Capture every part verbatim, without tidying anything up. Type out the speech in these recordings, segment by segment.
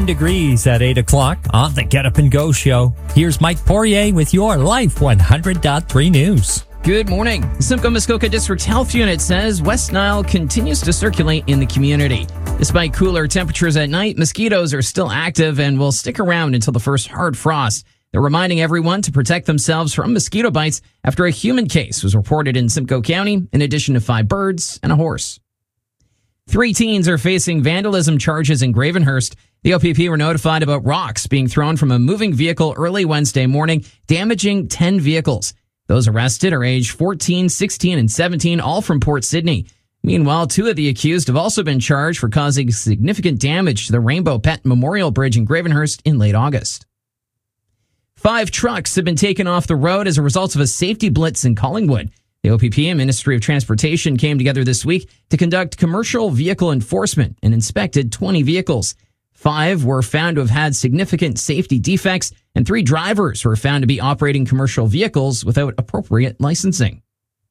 degrees at eight o'clock on the Get Up and Go show. Here's Mike Poirier with your Life one hundred point three news. Good morning. The Simcoe Muskoka District Health Unit says West Nile continues to circulate in the community. Despite cooler temperatures at night, mosquitoes are still active and will stick around until the first hard frost. They're reminding everyone to protect themselves from mosquito bites after a human case was reported in Simcoe County, in addition to five birds and a horse. Three teens are facing vandalism charges in Gravenhurst. The O P P were notified about rocks being thrown from a moving vehicle early Wednesday morning, damaging ten vehicles. Those arrested are aged fourteen, sixteen, and seventeen, all from Port Sydney. Meanwhile, two of the accused have also been charged for causing significant damage to the Rainbow Pet Memorial Bridge in Gravenhurst in late August. Five trucks have been taken off the road as a result of a safety blitz in Collingwood. The O P P and Ministry of Transportation came together this week to conduct commercial vehicle enforcement and inspected twenty vehicles. Five were found to have had significant safety defects, and three drivers were found to be operating commercial vehicles without appropriate licensing.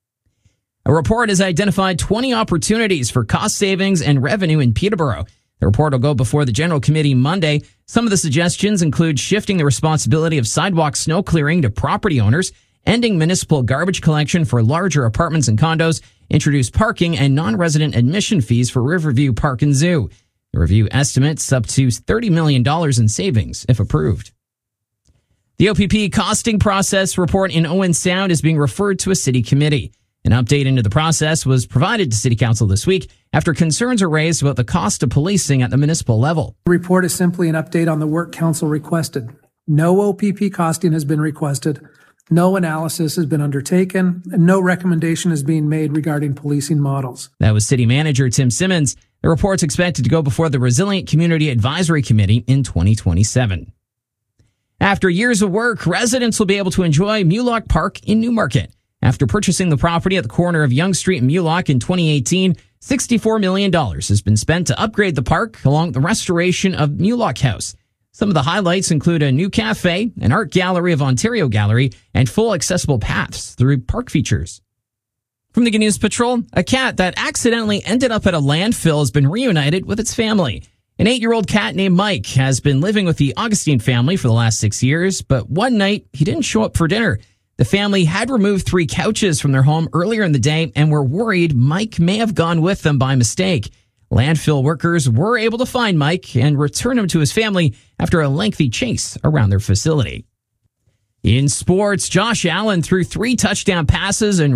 A report has identified twenty opportunities for cost savings and revenue in Peterborough. The report will go before the General Committee Monday. Some of the suggestions include shifting the responsibility of sidewalk snow clearing to property owners, ending municipal garbage collection for larger apartments and condos, introduce parking and non-resident admission fees for Riverview Park and Zoo. The review estimates up to thirty million dollars in savings if approved. The O P P costing process report in Owen Sound is being referred to a city committee. An update into the process was provided to City Council this week after concerns are raised about the cost of policing at the municipal level. The report is simply an update on the work Council requested. No O P P costing has been requested, no analysis has been undertaken, and no recommendation is being made regarding policing models. That was City Manager Tim Simmons. The report's expected to go before the Resilient Community Advisory Committee in twenty twenty-seven. After years of work, residents will be able to enjoy Mulock Park in Newmarket. After purchasing the property at the corner of Yonge Street and Mulock in twenty eighteen, sixty-four million dollars has been spent to upgrade the park along with the restoration of Mulock House. Some of the highlights include a new cafe, an art gallery of Ontario Gallery, and full accessible paths through park features. From the Good News Patrol, a cat that accidentally ended up at a landfill has been reunited with its family. An eight-year-old cat named Mike has been living with the Augustine family for the last six years, but one night he didn't show up for dinner. The family had removed three couches from their home earlier in the day and were worried Mike may have gone with them by mistake. Landfill workers were able to find Mike and return him to his family after a lengthy chase around their facility. In sports, Josh Allen threw three touchdown passes and